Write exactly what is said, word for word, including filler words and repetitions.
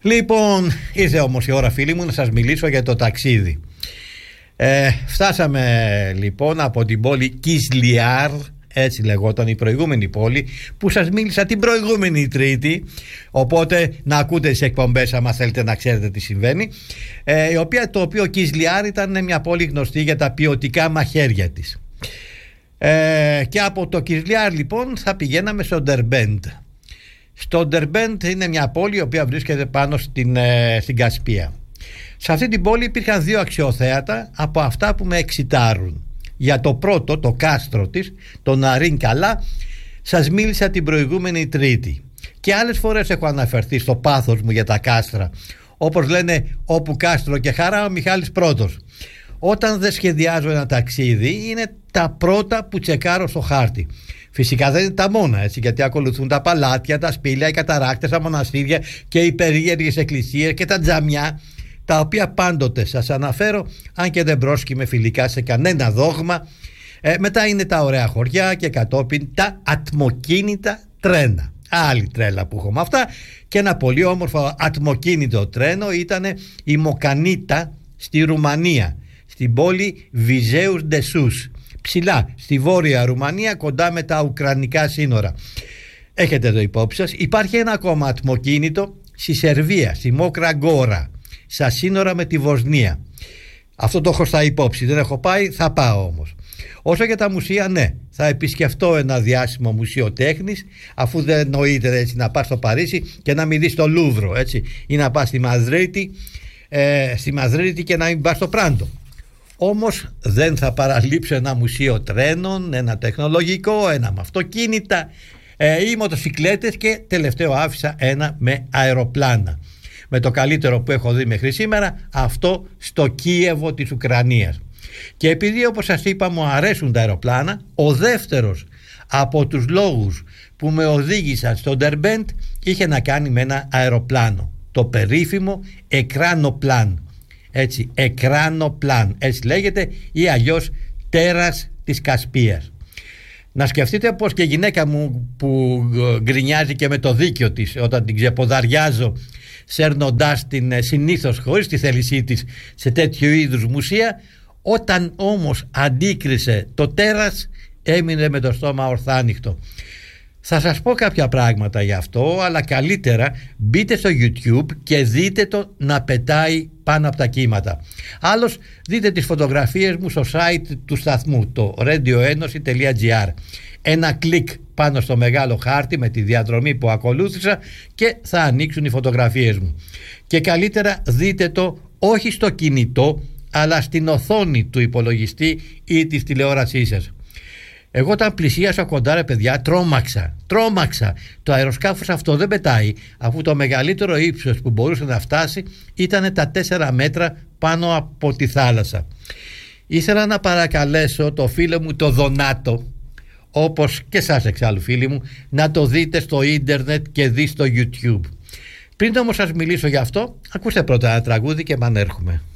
Λοιπόν, ήρθε όμως η ώρα, φίλοι μου, να σας μιλήσω για το ταξίδι. Ε, φτάσαμε λοιπόν από την πόλη Κισλιάρ, έτσι λεγόταν η προηγούμενη πόλη, που σας μίλησα την προηγούμενη Τρίτη. Οπότε να ακούτε τις εκπομπές άμα θέλετε να ξέρετε τι συμβαίνει. ε, η οποία, Το οποίο Κισλιάρ ήταν μια πόλη γνωστή για τα ποιοτικά μαχαίρια της. ε, Και από το Κισλιάρ λοιπόν θα πηγαίναμε στο Ντερμπέντ. Στο Ντερμπέντ είναι μια πόλη η οποία βρίσκεται πάνω στην, ε, στην Κασπία. Σε αυτή την πόλη υπήρχαν δύο αξιοθέατα από αυτά που με εξητάρουν. Για το πρώτο, το κάστρο της, το Ναρίν Καλά, σας μίλησα την προηγούμενη Τρίτη. Και άλλες φορές έχω αναφερθεί στο πάθος μου για τα κάστρα. Όπως λένε, όπου κάστρο και χαρά, ο Μιχάλης πρώτος. Όταν δεν σχεδιάζω ένα ταξίδι, είναι τα πρώτα που τσεκάρω στο χάρτη. Φυσικά δεν είναι τα μόνα, έτσι, γιατί ακολουθούν τα παλάτια, τα σπήλια, οι καταράκτες, τα μοναστήρια και οι περίεργες εκκλησίες και τα τζαμιά, τα οποία πάντοτε σας αναφέρω, αν και δεν πρόσκειμε φιλικά σε κανένα δόγμα. ε, Μετά είναι τα ωραία χωριά και κατόπιν τα ατμοκίνητα τρένα. Άλλη τρέλα που έχω με αυτά. Και ένα πολύ όμορφο ατμοκίνητο τρένο ήταν η Μοκανίτα στη Ρουμανία, στην πόλη Βιζέους Ντεσούς, ψηλά στη βόρεια Ρουμανία, κοντά με τα ουκρανικά σύνορα. Έχετε το υπόψη σας. Υπάρχει ένα ακόμα ατμοκίνητο στη Σερβία, στη Μόκρα Γκόρα, στα σύνορα με τη Βοσνία. Αυτό το έχω στα υπόψη, δεν έχω πάει, θα πάω όμως. Όσο για τα μουσεία, ναι, θα επισκεφτώ ένα διάσημο μουσείο τέχνης, αφού δεν νοείται έτσι να πας στο Παρίσι και να μην δεις το Λούβρο, έτσι, ή να πας στη Μαδρίτη, ε, στη Μαδρίτη και να μην πας στο Πράντο. Όμως δεν θα παραλείψω ένα μουσείο τρένων, ένα τεχνολογικό, ένα με αυτοκίνητα ε, ή μοτοσικλέτες, και τελευταίο άφησα ένα με αεροπλάνα. Με το καλύτερο που έχω δει μέχρι σήμερα, αυτό στο Κίεβο της Ουκρανίας. Και επειδή, όπως σας είπα, μου αρέσουν τα αεροπλάνα, ο δεύτερος από τους λόγους που με οδήγησαν στο Ντερμπέντ είχε να κάνει με ένα αεροπλάνο, το περίφημο εκράνοπλάν. Έτσι, εκράνοπλάν, έτσι λέγεται, ή αλλιώς τέρας της Κασπίας. Να σκεφτείτε πως και η γυναίκα μου που γκρινιάζει και με το δίκιο της όταν την ξεποδαριάζω σέρνοντάς την συνήθως χωρίς τη θέλησή της σε τέτοιου είδους μουσεία, όταν όμως αντίκρισε το τέρας έμεινε με το στόμα ορθάνυχτο. Θα σας πω κάποια πράγματα γι' αυτό, αλλά καλύτερα μπείτε στο YouTube και δείτε το να πετάει πάνω από τα κύματα. Άλλως δείτε τις φωτογραφίες μου στο site του σταθμού, το radioenosi τελεία gr. Ένα κλικ πάνω στο μεγάλο χάρτη με τη διαδρομή που ακολούθησα και θα ανοίξουν οι φωτογραφίες μου. Και καλύτερα δείτε το όχι στο κινητό, αλλά στην οθόνη του υπολογιστή ή της τηλεόρασής σας. Εγώ όταν πλησίασα κοντά, ρε παιδιά, τρόμαξα, τρόμαξα. Το αεροσκάφος αυτό δεν πετάει, αφού το μεγαλύτερο ύψος που μπορούσε να φτάσει ήταν τα τέσσερα μέτρα πάνω από τη θάλασσα. Ήθελα να παρακαλέσω το φίλο μου το Δονάτο, όπως και σας εξάλλου φίλοι μου, να το δείτε στο ίντερνετ και δει στο YouTube. Πριν όμως σας μιλήσω γι' αυτό, ακούστε πρώτα ένα τραγούδι και επανέρχομαι.